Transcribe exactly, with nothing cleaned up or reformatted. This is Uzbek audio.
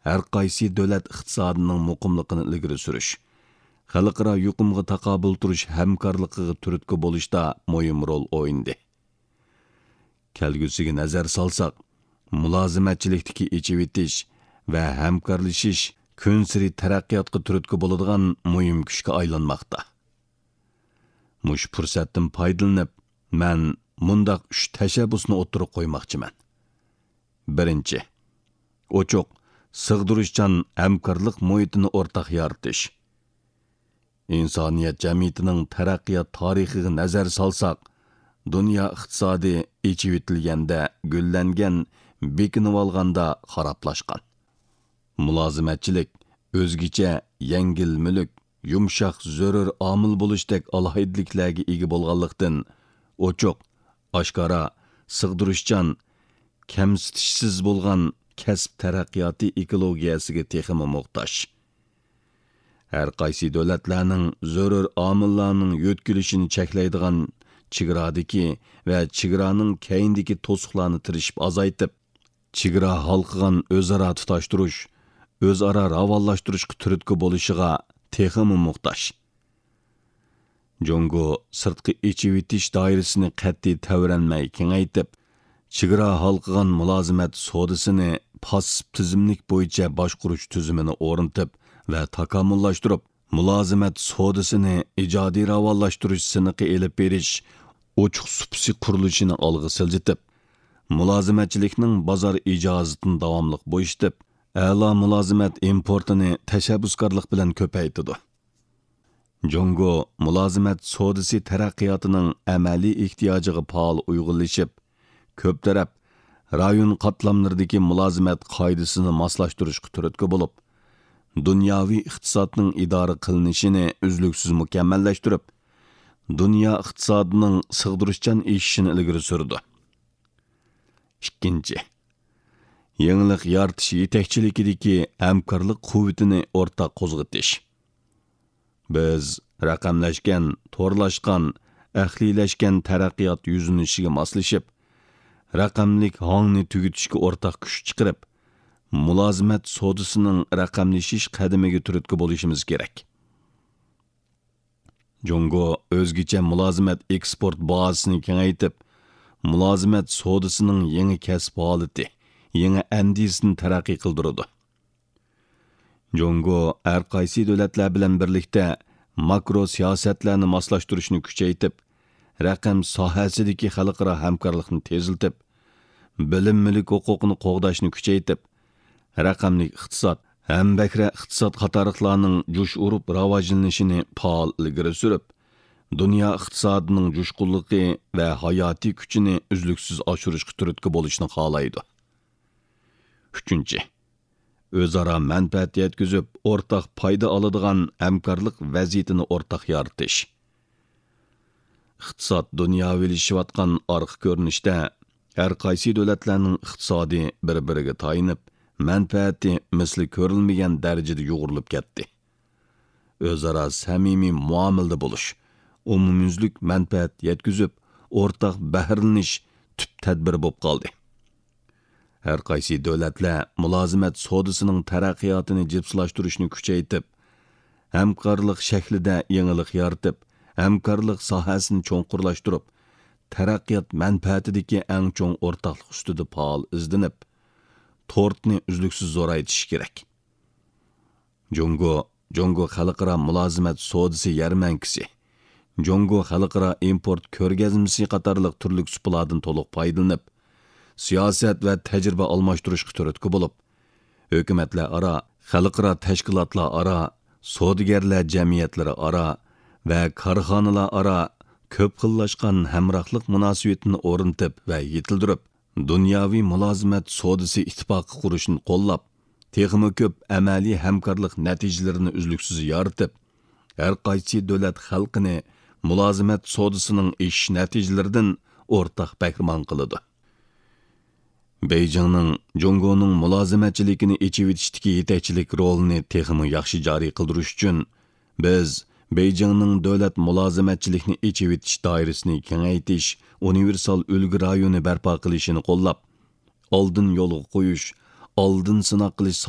har qaysi davlat iqtisodining muqimligini ilgari surish, xalqaro yuqumga taqobil turish hamkorligiga turtki bo'lishda muhim rol o'ynadi. Kelgusiga nazar solsak, mulozimatchilikdagi echivitish va hamkorlashish kun siri taraqqiyotga turtki bo'ladigan muhim kuchga aylanmoqda. Mush fursatdan foydalanib, men mundaq uch tashabbusni o'tirib qo'ymoqchiman. Birinchi, ochiq, sig'dirishchan hamkorlik muhitini o'rtaq yaratish. İnsaniyat jamiyatining taraqqiyot tarixiga nazar solsak, dunyo iqtisodi ichivitilganda, gullangan, bekinib olganda xarablashgan. Mulozimatchilik o'zgacha yengil mulk, yumshoq zarur omil bo'lishdek alohidliklarga ega bo'lganlikdan ochiq, oshkora, sig'dirishchan, kamsitishsiz bo'lgan kasb taraqqiyoti ekologiyasiga texmi muhtoj. Har qaysi davlatlarning zarur omillarning yo'tkilishini cheklaydigan chegradagi va chegaraning keyindagi to'siqlarni tirishib azaytib, chegara halqigan o'zaro tutashtirish, o'zaro ravonlashtirishga turtki bo'lishiga texmi muhtoj. Jongo sirtqi ichivitish doirasini qat'iy tavranmay kengaytib, chegara halqigan mulozimat sodasini passiv tizimlik bo'yicha boshqarish tizimini o'rnatib va takomillashtirib, mulozimat sodasini ijodiy ravonlashtirish siniqi elib berish, ochiq subsidiya qurilishini olg'a siljitib, mulozimatchilikning bozor ijozatini davomli bo'yitib, a'lo mulozimat importini tashabbuskorlik bilan ko'paytirdi. Jongo mulozimat sodasi taraqqiyotining amaliy ehtiyojiga faol uyg'unlashib, ko'p taraf rayon qatlamlaridagi mulozimat qoidasini moslashtirishga turtki bo'lib, dunyoviy iqtisodning idora qilinishini uzluksiz mukammallashtirib, dunyo iqtisodining sig'dirishchan eshishini ilgari surdi. Ikkinchi, yangilik yaratish yetakchiligidagi hamkorlik quvvatini o'rtaq qo'zg'atish. Biz raqamlashgan, to'rlashgan, ahliylashgan taraqqiyot yuzinishiga moslashib, raqamlik hongni tugutishga o'rtaq kuch chiqarib, mulozimat sodasining raqamlashish qadamiga turtki bo'lishimiz kerak. Jongo o'zgacha mulozimat eksport bazasini kengaytib, mulozimat sodasining yangi kasb holati, yangi andisini taraqqiy qildirdi. Jongo har qaysi davlatlar bilan birlikda makro siyosatlarni moslashtirishni kuchaytirib, raqam sohasidagi xalqaro hamkorlikni teziltib, bilim mulk huquqini qo'g'dashni kuchaytirib, raqamli iqtisod, ham bakra iqtisod qatoriqlarning jush urib rivojlanishini faol ilgari surib, dunyo iqtisodining jushqunligi va hayotiy kuchini uzluksiz oshirishga turtki bo'lishni xohlaydi. Uchinchi, o'zaro manfaat yetkazib, o'rtaq foyda oladigan hamkorlik vaziyatini o'rtaq yaratish. Iqtisod dunyoviylashayotgan orqa ko'rinishda har qaysi davlatlarning iqtisodi bir-biriga tayinib, manfaati misli ko'rilmagan darajada yo'g'rilib ketdi. O'zaro samimiy muomilada bo'lish, umumyuzlik manfaat yetkazib, o'rtaq bahrlanish tub tadbir bo'lib qoldi. Har qaysi davlatlar mulozimat sodasining taraqqiyotini jipslashtirishni kuchaytirib, hamkorlik shaklida yangilik yaratib, hamkorlik sohasini cho'nqurlashtirib, taraqqiyot manfaatidagi eng cho'ng o'rtaqlik ustida faol izlanib, tortni uzluksiz zo'raytish kerak. Jongo, Jongo xalqaro mulozimat sodasi yarmankisi, Jongo xalqaro import ko'rgazmasi qatorliq turli supalardan to'liq foydalanib, siyosat va tajriba almashtirishga turtki bo'lib, hukumatlar aro, xalqaro tashkilotlar aro, savdogarlar jamiyatlari aro va korxonalar aro ko'p xillashgan hamrohlik munosabatini o'rnatib va yetildirib, dunyoviy mulozimat sodasi ittifoqi qurishni qo'llab, texmi ko'p amaliy hamkorlik natijalarini uzluksiz yoritib, har qaysi davlat xalqini mulozimat sodasining ish natijalaridan o'rtaq bahramand qiladi. Beijingning Jongoning mulozimatchiligini ichivitishdagi yetakchilik rolini texmi yaxshi joriy qildirish uchun biz Beijingning davlat mulozimatchilikni ichivitish doirasini kengaytirish, universal ulgu rayoni barpo qilishini qo'llab, oldin yo'lga qo'yish, oldin sinaq qilish